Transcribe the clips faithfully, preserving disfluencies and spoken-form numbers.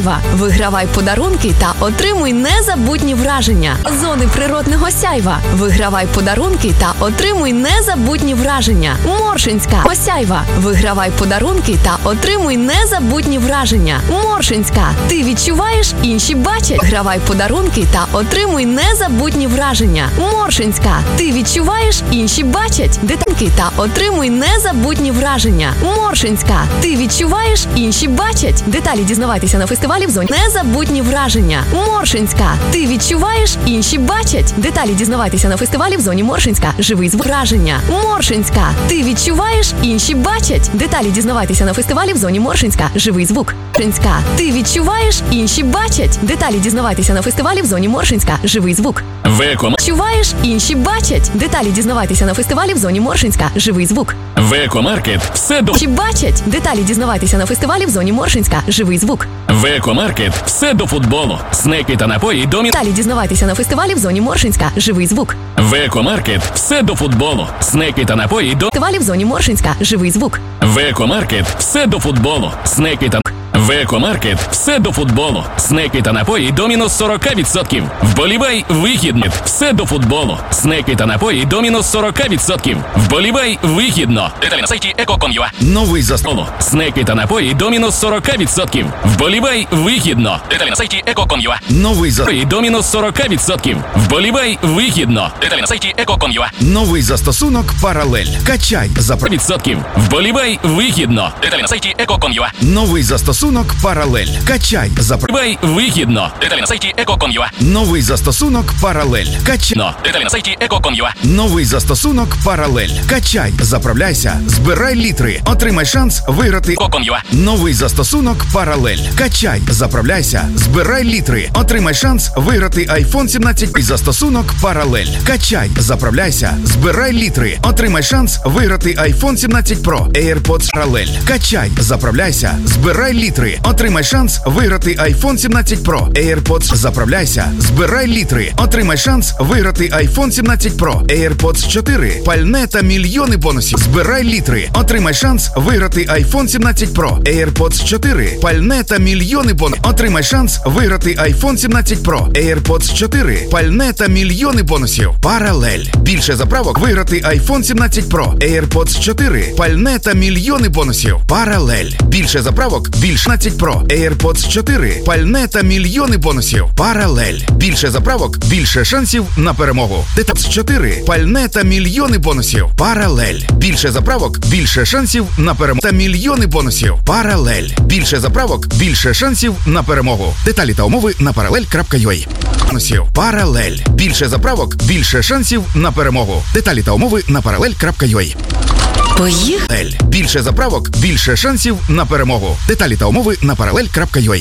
Сяйва. Вигравай подарунки та отримуй незабутні враження. Зони природного Сяйва. Вигравай подарунки та отримуй незабутні враження. Моршинська Осяйва. Вигравай подарунки та отримуй незабутні враження. Моршинська. Ти відчуваєш, інші бачать. Вигравай подарунки та отримуй незабутні враження. Моршинська. Ти відчуваєш, інші бачать. Детанки та отримуй незабутні враження. Моршинська. Ти відчуваєш, інші бачать. Деталі дізнавайтеся на фестивалі в зоні незабутні враження. Моршинська. Ти відчуваєш, інші бачать. Деталі дізнавайтеся на фестивалі в зоні Моршинська. Живий звук враження. Моршинська. Ти відчуваєш, інші бачать. Деталі дізнавайтеся на фестивалі в зоні Моршинська. Живий звук. Моршинська. Ти відчуваєш, інші бачать. Деталі дізнавайтеся на фестивалі в зоні Моршинська. Живий звук. Веком. Відчуваєш, інші бачать. Деталі дізнавайтеся на фестивалі в зоні Моршинська. Живий звук. Векомаркет. Все до... Чи бачать? Деталі дізнавайтеся на фестивалі в зоні Моршинська. Живий звук. Векомаркет. Все до футболу. Снеки та напої до... Деталі дізнавайтеся на фестивалі в зоні Моршинська. Живий звук. Векомаркет. Все до футболу. Снеки та напої до... Фестивалі в зоні Моршинська. Живий звук. Векомаркет. Все до футболу. Снеки та... Векомаркет. Все до футболу. Снеки та напої до мінус сорок відсотків. Вболівай вихідно. Все до футболу. Снеки та напої до мінус сорок відсотків. Вболівай вихідно. Деталі на сайті еко крапка ком крапка ю а. Новий за столу. Снеки та напої до мінус сорок відсотків. Вболівай вихідно. Деталі на сайті еко крапка ком крапка ю а. Новий за До мінус сорок відсотків. Вболівай вихідно. Деталі на сайті еко крапка ком крапка ю а. Новий застосунок Паралель. Качай за Відсотків. Вболівай вихідно. Деталі на сайті еко крапка ком крапка ю а. Новий застосунок Паралель. Качай за Вболівай вихідно. Деталі на сайті еко крапка ком крапка ю а. Новий застосунок Паралель. Качай. Но. Деталі на сайті еко крапка ком крапка ю а. Новий застосунок Паралель. Качай, заправляйся, збирай літри. Отримай шанс виграти. еко крапка ком крапка ю а. Новий застосунок Паралель. Качай, заправляйся, збирай літри. Отримай шанс виграти айфон сімнадцять. Застосунок Паралель. Качай, заправляйся, збирай літри. Отримай шанс виграти айфон сімнадцять Про. AirPods Паралель. Качай, заправляйся, збирай літри. Отримай шанс виграти айфон сімнадцять Про. AirPods заправляйся, збирай літри. Отримай шанс виграти айфон сімнадцять Про. AirPods чотири. Пальне та мільйони бонусів. Збирай літри. Отримай шанс виграти айфон сімнадцять Про. AirPods чотири. Пальне та мільйони бонусів. Отримай шанс виграти айфон сімнадцять Про. AirPods чотири. Пальне та мільйони бонусів. Паралель. Більше заправок виграти айфон сімнадцять Про. AirPods чотири. Пальне та мільйони бонусів. Паралель. Більше заправок, більше сімнадцять Про. AirPods чотири. Пальне та мільйони бонусів. Паралель. Більше заправок, більше шансів на перемогу. AirPods чотири. Пальне та мільйони бонусів. Паралель. Більше заправок, більше шансів на перемогу. Та мільйони бонусів. Паралель. Більше заправок, більше шансів на перемогу. Деталі та умови на паралель крапка ю а. Бонусів. Паралель. Більше заправок, більше шансів на перемогу. Деталі та умови на паралель крапка ю а. Поїхали. Більше заправок, більше шансів на перемогу. Деталі та умови на паралель крапка ю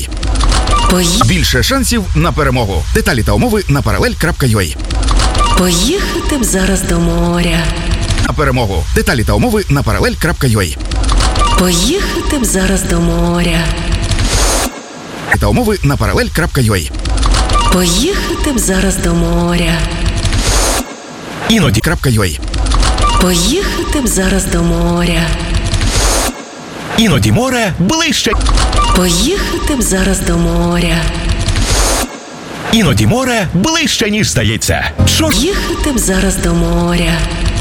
а. Поїхали. Більше шансів на перемогу. Деталі та умови на паралель крапка ю а. Поїхати б зараз до моря. На перемогу. Деталі та умови на паралель крапка ю а. Поїхати б зараз до моря. Та умови на паралель крапка ю а. Поїхати б зараз до моря. Іноді крапка ю а. Поїхати б зараз до моря. Іноді море ближче. Поїхати б зараз до моря. Іноді море ближче, ніж здається. Чор... Їхати б зараз до моря.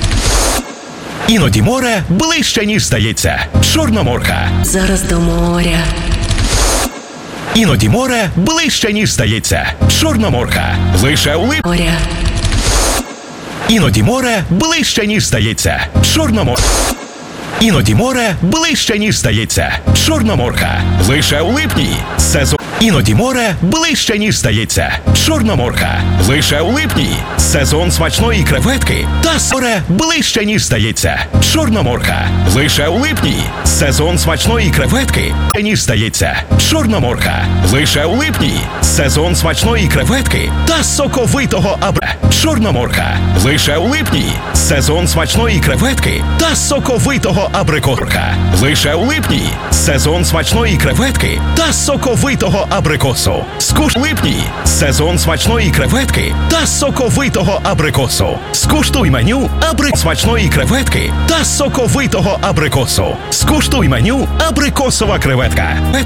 Іноді море ближче, ніж здається. Чорноморка. Зараз до моря. Іноді море ближче, ніж здається. Чорноморка. Лише у лип... Моря. Іноді море ближче, ніж здається. Чорноморка. Іноді море ближче, ніж здається. Чорноморка. Лише у липні. Сезон. Іноді море ближче, ніж здається. Чорноморка. Лише у липні. Сезон смачної креветки та море ближче, ніж здається. Чорноморка. Лише у липні. Сезон смачної креветки, ніж здається. Чорноморка. Лише у липні. Сезон смачної креветки та соковитого абра. Чорноморка. Лише у липні. Сезон смачної креветки та соковитого абрикорка. Лише у липні. Сезон смачної креветки та соковитого абрикосу. Скуш липні. Сезон смачної креветки та соковитого абрикосу. Скуштуй меню абри смачної креветки та соковитого абрикосу. Скуштуй меню абрикосова креветка.